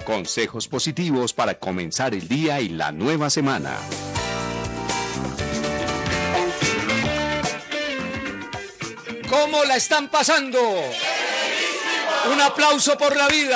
Consejos positivos para comenzar el día y la nueva semana. ¿Cómo la están pasando? Un aplauso por la vida.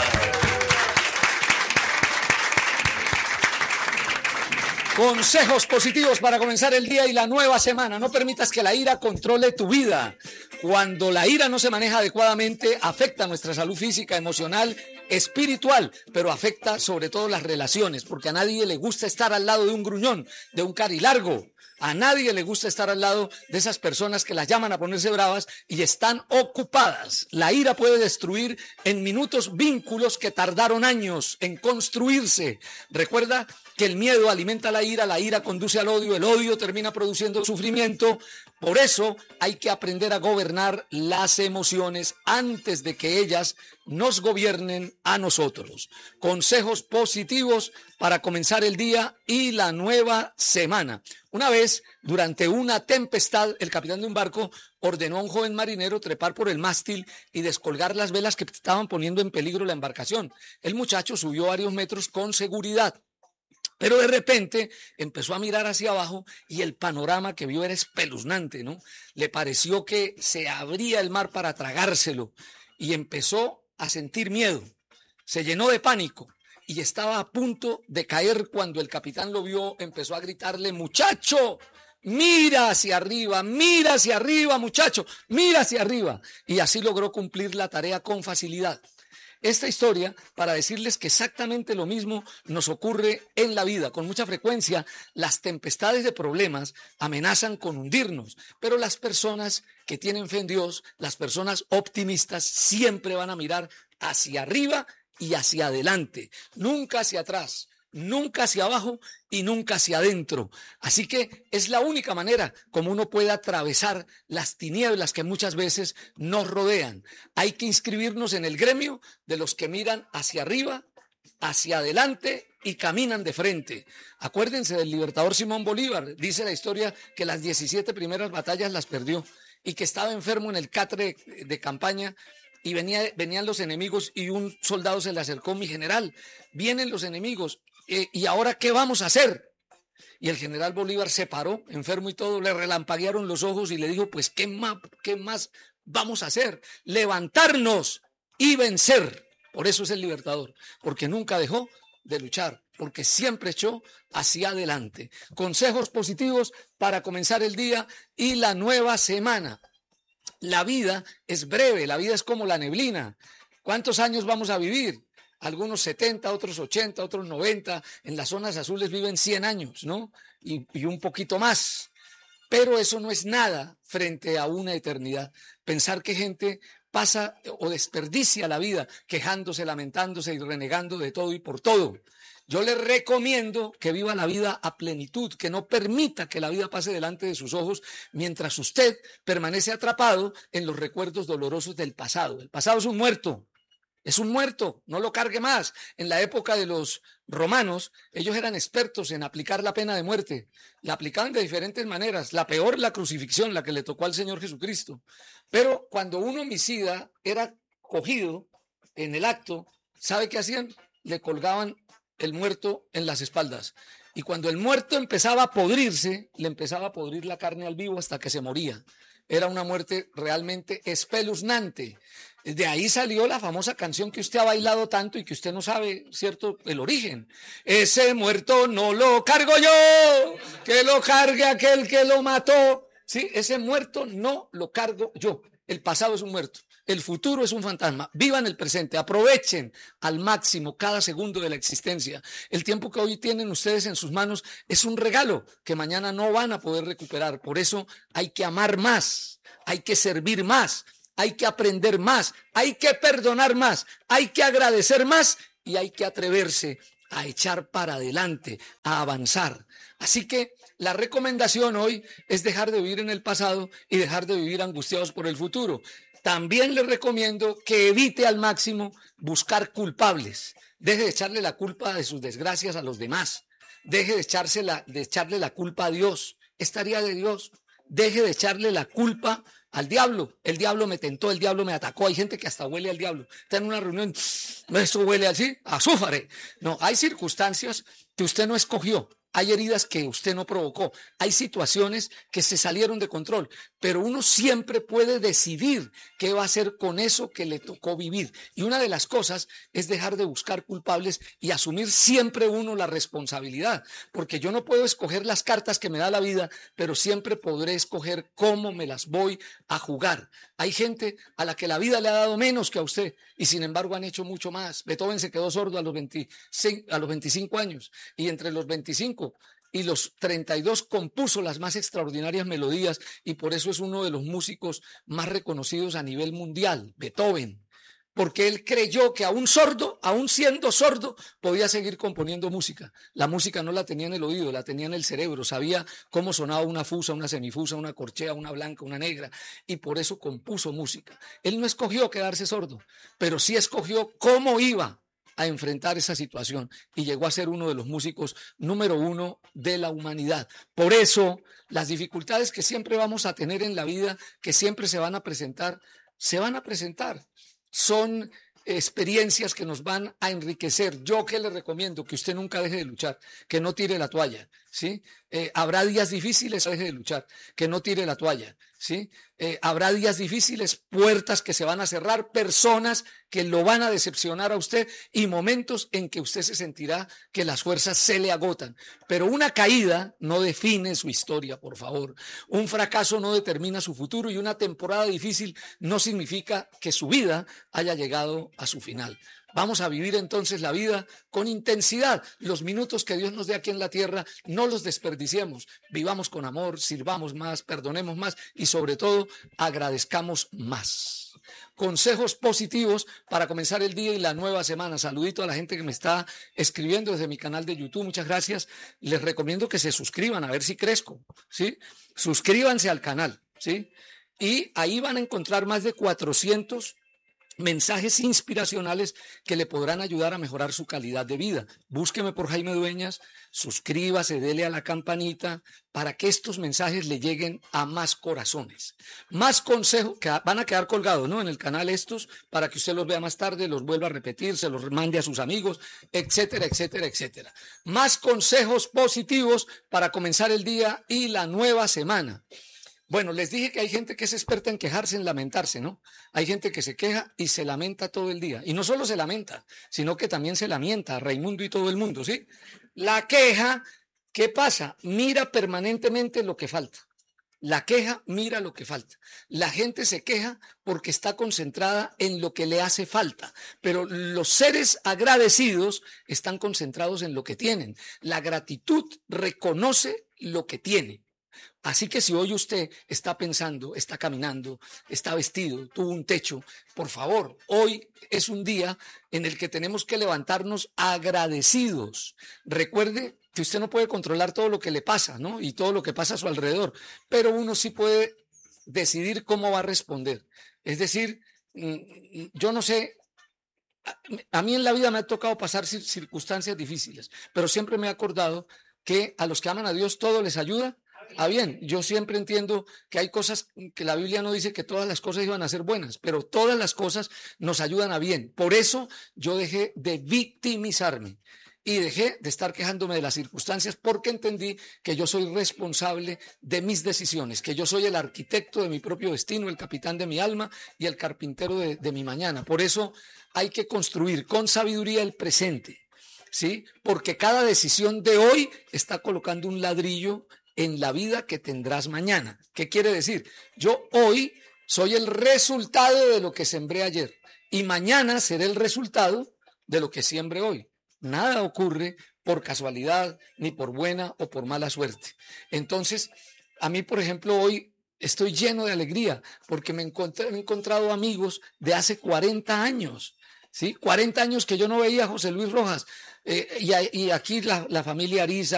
Consejos positivos para comenzar el día y la nueva semana. No permitas que la ira controle tu vida. Cuando la ira no se maneja adecuadamente, afecta nuestra salud física, emocional, espiritual, pero afecta sobre todo las relaciones, porque a nadie le gusta estar al lado de un gruñón, de un carilargo. A nadie le gusta estar al lado de esas personas que las llaman a ponerse bravas y están ocupadas. La ira puede destruir en minutos vínculos que tardaron años en construirse. Recuerda que el miedo alimenta la ira conduce al odio, el odio termina produciendo sufrimiento. Por eso hay que aprender a gobernar las emociones antes de que ellas nos gobiernen a nosotros. Consejos positivos para comenzar el día y la nueva semana. Una vez, durante una tempestad, el capitán de un barco ordenó a un joven marinero trepar por el mástil y descolgar las velas que estaban poniendo en peligro la embarcación. El muchacho subió varios metros con seguridad. Pero de repente empezó a mirar hacia abajo y el panorama que vio era espeluznante, ¿no? Le pareció que se abría el mar para tragárselo y empezó a sentir miedo. Se llenó de pánico y estaba a punto de caer cuando el capitán lo vio, empezó a gritarle: muchacho, mira hacia arriba, muchacho, mira hacia arriba. Y así logró cumplir la tarea con facilidad. Esta historia para decirles que exactamente lo mismo nos ocurre en la vida. Con mucha frecuencia las tempestades de problemas amenazan con hundirnos, pero las personas que tienen fe en Dios, las personas optimistas, siempre van a mirar hacia arriba y hacia adelante, nunca hacia atrás, nunca hacia abajo y nunca hacia adentro. Así que es la única manera como uno puede atravesar las tinieblas que muchas veces nos rodean. Hay que inscribirnos en el gremio de los que miran hacia arriba, hacia adelante y caminan de frente. Acuérdense del libertador Simón Bolívar. Dice la historia que las 17 primeras batallas las perdió y que estaba enfermo en el catre de campaña. Y venían los enemigos y un soldado se le acercó: mi general, vienen los enemigos, ¿y ahora qué vamos a hacer? Y el general Bolívar se paró, enfermo y todo, le relampaguearon los ojos y le dijo: pues ¿qué más vamos a hacer? Levantarnos y vencer. Por eso es el libertador, porque nunca dejó de luchar, porque siempre echó hacia adelante. Consejos positivos para comenzar el día y la nueva semana. La vida es breve, la vida es como la neblina. ¿Cuántos años vamos a vivir? Algunos 70, otros 80, otros 90. En las zonas azules viven 100 años, ¿no? Y un poquito más. Pero eso no es nada frente a una eternidad. Pensar que gente pasa o desperdicia la vida quejándose, lamentándose y renegando de todo y por todo. Yo le recomiendo que viva la vida a plenitud, que no permita que la vida pase delante de sus ojos mientras usted permanece atrapado en los recuerdos dolorosos del pasado. El pasado es un muerto, no lo cargue más. En la época de los romanos, ellos eran expertos en aplicar la pena de muerte. La aplicaban de diferentes maneras. La peor, la crucifixión, la que le tocó al Señor Jesucristo. Pero cuando un homicida era cogido en el acto, ¿sabe qué hacían? Le colgaban el muerto en las espaldas. Y cuando el muerto empezaba a podrirse, le empezaba a podrir la carne al vivo hasta que se moría. Era una muerte realmente espeluznante. De ahí salió la famosa canción que usted ha bailado tanto y que usted no sabe, ¿cierto?, el origen. Ese muerto no lo cargo yo, que lo cargue aquel que lo mató. Sí, ese muerto no lo cargo yo. El pasado es un muerto. El futuro es un fantasma. Vivan el presente, aprovechen al máximo cada segundo de la existencia. El tiempo que hoy tienen ustedes en sus manos es un regalo que mañana no van a poder recuperar. Por eso hay que amar más, hay que servir más, hay que aprender más, hay que perdonar más, hay que agradecer más y hay que atreverse a echar para adelante, a avanzar. Así que la recomendación hoy es dejar de vivir en el pasado y dejar de vivir angustiados por el futuro. También les recomiendo que evite al máximo buscar culpables. Deje de echarle la culpa de sus desgracias a los demás. Deje de echarle la culpa a Dios. Es tarea de Dios. Deje de echarle la culpa al diablo. El diablo me tentó, el diablo me atacó. Hay gente que hasta huele al diablo. Está en una reunión Esto huele así, a azúcar. No, hay circunstancias que usted no escogió. Hay heridas que usted no provocó, hay situaciones que se salieron de control, pero uno siempre puede decidir qué va a hacer con eso que le tocó vivir. Y una de las cosas es dejar de buscar culpables y asumir siempre uno la responsabilidad, porque yo no puedo escoger las cartas que me da la vida, pero siempre podré escoger cómo me las voy a jugar. Hay gente a la que la vida le ha dado menos que a usted y sin embargo han hecho mucho más. Beethoven se quedó sordo a los 25 años y entre los 25 y los 32 compuso las más extraordinarias melodías y por eso es uno de los músicos más reconocidos a nivel mundial, Beethoven, porque él creyó que aún sordo, aún siendo sordo, podía seguir componiendo música. La música no la tenía en el oído, la tenía en el cerebro, sabía cómo sonaba una fusa, una semifusa, una corchea, una blanca, una negra, y por eso compuso música. Él no escogió quedarse sordo, pero sí escogió cómo iba a enfrentar esa situación y llegó a ser uno de los músicos número uno de la humanidad. Por eso, las dificultades que siempre vamos a tener en la vida, que siempre se van a presentar. Son experiencias que nos van a enriquecer. Yo que le recomiendo que usted nunca deje de luchar, que no tire la toalla, ¿sí? Habrá días difíciles, deje de luchar, que no tire la toalla, ¿sí? Habrá días difíciles, puertas que se van a cerrar, personas que lo van a decepcionar a usted y momentos en que usted se sentirá que las fuerzas se le agotan. Pero una caída no define su historia, por favor. Un fracaso no determina su futuro y una temporada difícil no significa que su vida haya llegado a su final. Vamos a vivir entonces la vida con intensidad. Los minutos que Dios nos dé aquí en la tierra, no los desperdiciemos. Vivamos con amor, sirvamos más, perdonemos más y sobre todo agradezcamos más. Consejos positivos para comenzar el día y la nueva semana. Saludito a la gente que me está escribiendo desde mi canal de YouTube. Muchas gracias. Les recomiendo que se suscriban a ver si crezco, ¿sí? Suscríbanse al canal, ¿sí? Y ahí van a encontrar más de 400 mensajes inspiracionales que le podrán ayudar a mejorar su calidad de vida. Búsqueme por Jaime Dueñas, suscríbase, dele a la campanita para que estos mensajes le lleguen a más corazones. Más consejos que van a quedar colgados, ¿no? En el canal estos para que usted los vea más tarde, los vuelva a repetir, se los mande a sus amigos, etcétera, etcétera, etcétera. Más consejos positivos para comenzar el día y la nueva semana. Bueno, les dije que hay gente que es experta en quejarse, en lamentarse, ¿no? Hay gente que se queja y se lamenta todo el día. Y no solo se lamenta, sino que también se lamenta a Raimundo y todo el mundo, ¿sí? La queja, ¿qué pasa? Mira permanentemente lo que falta. La queja mira lo que falta. La gente se queja porque está concentrada en lo que le hace falta, pero los seres agradecidos están concentrados en lo que tienen. La gratitud reconoce lo que tiene. Así que si hoy usted está pensando, está caminando, está vestido, tuvo un techo, por favor, hoy es un día en el que tenemos que levantarnos agradecidos. Recuerde que usted no puede controlar todo lo que le pasa, ¿no? Y todo lo que pasa a su alrededor, pero uno sí puede decidir cómo va a responder. Es decir, yo no sé, a mí en la vida me ha tocado pasar circunstancias difíciles, pero siempre me he acordado que a los que aman a Dios todo les ayuda. Bien, yo siempre entiendo que hay cosas que la Biblia no dice que todas las cosas iban a ser buenas, pero todas las cosas nos ayudan a bien. Por eso yo dejé de victimizarme y dejé de estar quejándome de las circunstancias porque entendí que yo soy responsable de mis decisiones, que yo soy el arquitecto de mi propio destino, el capitán de mi alma y el carpintero de mi mañana. Por eso hay que construir con sabiduría el presente, ¿sí? Porque cada decisión de hoy está colocando un ladrillo en la vida que tendrás mañana. ¿Qué quiere decir? Yo hoy soy el resultado de lo que sembré ayer y mañana seré el resultado de lo que siembre hoy. Nada ocurre por casualidad, ni por buena o por mala suerte. Entonces, a mí, por ejemplo, hoy estoy lleno de alegría porque me he encontrado amigos de hace 40 años, ¿sí? 40 años que yo no veía a José Luis Rojas. Y aquí la familia Ariza,